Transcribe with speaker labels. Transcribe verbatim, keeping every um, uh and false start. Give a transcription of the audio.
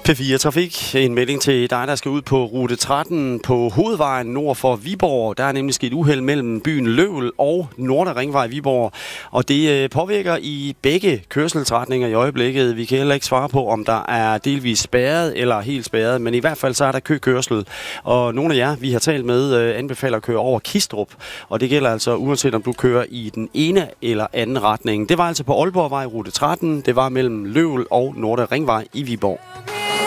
Speaker 1: P fire Trafik. En melding til dig, der skal ud på rute tretten på hovedvejen nord for Viborg. Der er nemlig sket uheld mellem byen Løvel og Nordre Ringvej i Viborg. Og det påvirker i begge kørselsretninger i øjeblikket. Vi kan heller ikke svare på, om der er delvis spærret eller helt spærret. Men i hvert fald så er der køkørsel. Og nogle af jer, vi har talt med, anbefaler at køre over Kistrup. Og det gælder altså uanset om du kører i den ene eller anden retning. Det var altså på Aalborgvej rute tretten. Det var mellem Løvel og Nordre Ringvej i Viborg.